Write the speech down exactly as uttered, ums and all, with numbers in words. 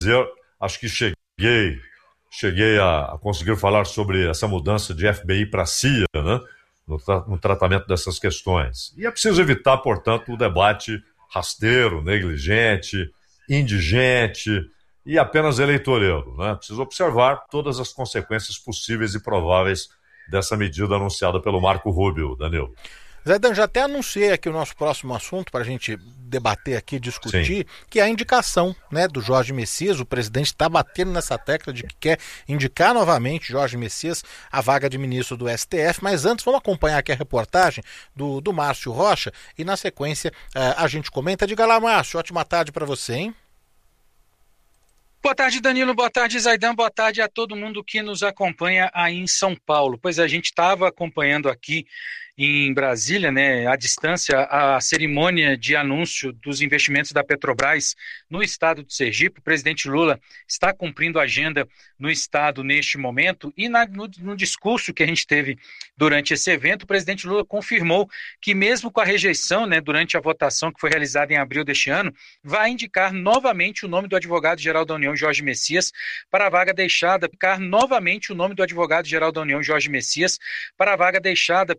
acho que cheguei, cheguei a, a conseguir falar sobre essa mudança de F B I para C I A, né, no, tra- no tratamento dessas questões. E é preciso evitar, portanto, o debate rasteiro, negligente, indigente e apenas eleitoreiro, né? É preciso observar todas as consequências possíveis e prováveis dessa medida anunciada pelo Marco Rubio, Danilo. Zaidan, já até anunciei aqui o nosso próximo assunto para a gente debater aqui, discutir, Sim. que é a indicação, né, do Jorge Messias. O presidente está batendo nessa tecla de que quer indicar novamente Jorge Messias à vaga de ministro do S T F, mas antes vamos acompanhar aqui a reportagem do, do Márcio Rocha e na sequência uh, a gente comenta. Diga lá, Márcio, ótima tarde para você, hein? Boa tarde, Danilo. Boa tarde, Zaidan. Boa tarde a todo mundo que nos acompanha aí em São Paulo. Pois a gente estava acompanhando aqui em Brasília, né, à distância, a cerimônia de anúncio dos investimentos da Petrobras no estado do Sergipe. O presidente Lula está cumprindo a agenda no estado neste momento e na, no, no discurso que a gente teve durante esse evento, o presidente Lula confirmou que mesmo com a rejeição, né, durante a votação que foi realizada em abril deste ano, vai indicar novamente o nome do advogado-geral da União, Jorge Messias, para a vaga deixada, indicar novamente o nome do advogado-geral da União, Jorge Messias, para a vaga deixada